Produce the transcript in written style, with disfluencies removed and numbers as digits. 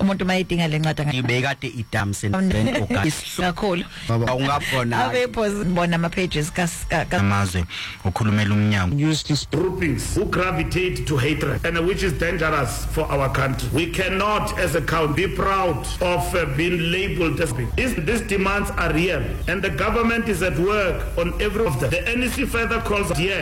umuntu mayidinga lencwadi ibekade idams kakhulu awungabona abephoze bona ama pages amazwe ukhulumela umnyango use these groupings who gravitate to hatred and which is dangerous for our country. We cannot as a country be proud of being labeled as these demands are real and the government is at work on every of them. The NEC further calls here